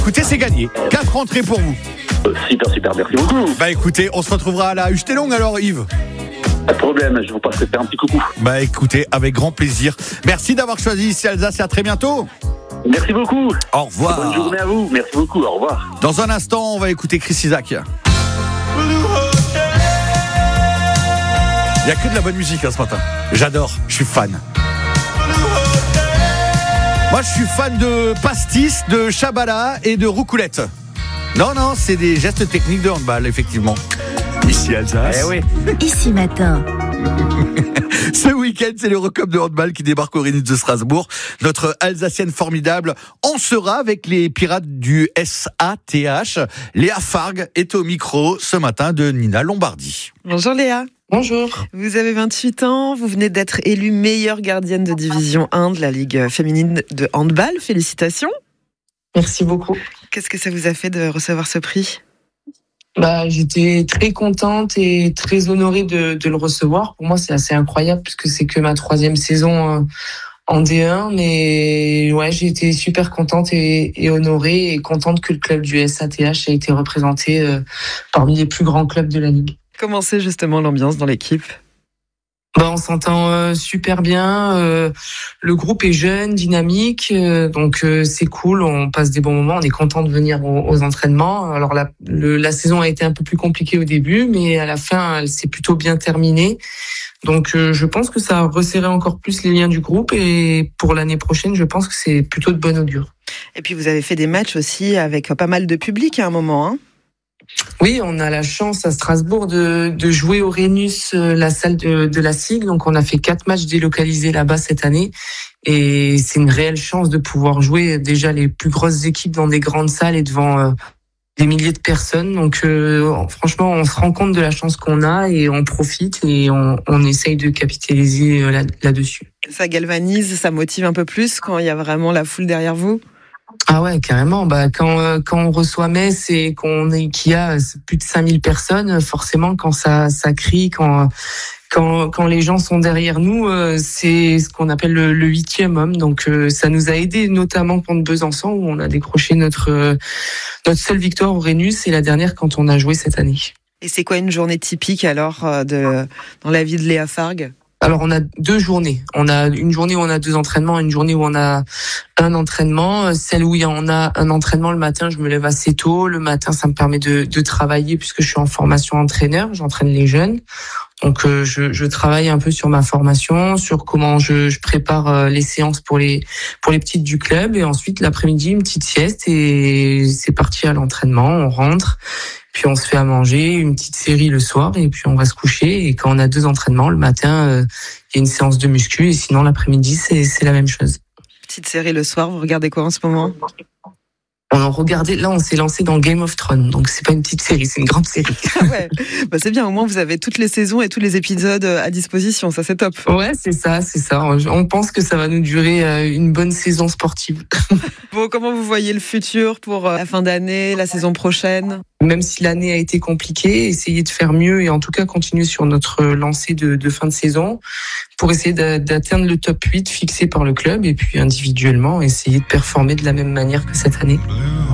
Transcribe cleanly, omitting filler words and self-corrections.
Écoutez, c'est gagné. 4 entrées pour vous. Super, merci beaucoup. Bah écoutez, on se retrouvera à la Huche Longue alors, Yves. Pas de problème, je vous passerai faire un petit coucou. Bah écoutez, avec grand plaisir. Merci d'avoir choisi ici Alsace et à très bientôt. Merci beaucoup. Au revoir. Bonne journée à vous. Merci beaucoup. Au revoir. Dans un instant, on va écouter Chris Isaak. Il n'y a que de la bonne musique ce matin. J'adore, je suis fan. Moi, je suis fan de pastis, de chabala et de roucoulette. Non, c'est des gestes techniques de handball, effectivement. Ici Alsace. Eh oui. Ici matin. Ce week-end, c'est l'Eurocup de handball qui débarque au Rhénus de Strasbourg. Notre Alsacienne formidable en sera avec les pirates du SATH. Léa Fargue est au micro ce matin de Nina Lombardi. Bonjour Léa. Bonjour. Vous avez 28 ans, vous venez d'être élue meilleure gardienne de division 1 de la Ligue féminine de handball. Félicitations. Merci beaucoup. Qu'est-ce que ça vous a fait de recevoir ce prix ? J'étais très contente et très honorée de le recevoir. Pour moi, c'est assez incroyable puisque c'est que ma 3e saison en D1. Mais ouais, j'ai été super contente et honorée et contente que le club du SATH ait été représenté parmi les plus grands clubs de la Ligue. Comment c'est justement l'ambiance dans l'équipe ? On s'entend super bien. Le groupe est jeune, dynamique, donc c'est cool. On passe des bons moments. On est content de venir aux entraînements. Alors la saison a été un peu plus compliquée au début, mais à la fin, elle s'est plutôt bien terminée. Donc je pense que ça a resserré encore plus les liens du groupe. Et pour l'année prochaine, je pense que c'est plutôt de bonne augure. Et puis vous avez fait des matchs aussi avec pas mal de public à un moment, hein ? Oui, on a la chance à Strasbourg de jouer au Rhénus, la salle de la SIG. Donc, on a fait 4 matchs délocalisés là-bas cette année. Et c'est une réelle chance de pouvoir jouer déjà les plus grosses équipes dans des grandes salles et devant des milliers de personnes. Donc, franchement, on se rend compte de la chance qu'on a et on profite et on essaye de capitaliser là-dessus. Ça galvanise, ça motive un peu plus quand il y a vraiment la foule derrière vous ? Ah ouais, carrément. Quand on reçoit Metz et qu'il y a plus de 5000 personnes, forcément, quand ça crie, quand les gens sont derrière nous, c'est ce qu'on appelle le 8e homme. Donc, ça nous a aidé, notamment contre Besançon, où on a décroché notre seule victoire au Rhénus et la dernière quand on a joué cette année. Et c'est quoi une journée typique alors dans la vie de Léa Fargue ? Alors, on a 2 journées. On a une journée où on a 2 entraînements, une journée où on a un entraînement. Celle où on a un entraînement le matin, je me lève assez tôt. Le matin, ça me permet de travailler puisque je suis en formation entraîneur. J'entraîne les jeunes. Donc, je travaille un peu sur ma formation, sur comment je prépare les séances pour les petites du club. Et ensuite, l'après-midi, une petite sieste et c'est parti à l'entraînement. On rentre. Puis on se fait à manger, une petite série le soir et puis on va se coucher. Et quand on a 2 entraînements, le matin, il y a une séance de muscu et sinon l'après-midi, c'est la même chose. Petite série le soir, vous regardez quoi en ce moment ? On s'est lancé dans Game of Thrones, donc c'est pas une petite série, c'est une grande série. Ouais, c'est bien, au moins vous avez toutes les saisons et tous les épisodes à disposition, ça c'est top. Ouais, c'est ça. On pense que ça va nous durer une bonne saison sportive. Bon, comment vous voyez le futur pour la fin d'année, la saison prochaine ? Même si l'année a été compliquée, essayer de faire mieux et en tout cas continuer sur notre lancée de fin de saison pour essayer d'atteindre le top 8 fixé par le club et puis individuellement essayer de performer de la même manière que cette année.